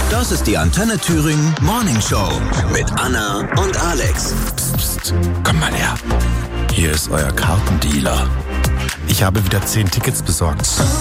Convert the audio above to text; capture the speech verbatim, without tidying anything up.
Das ist die Antenne Thüringen Morning Show mit Anna und Alex. Psst, psst, komm mal her. Hier ist euer Kartendealer. Ich habe wieder zehn Tickets besorgt.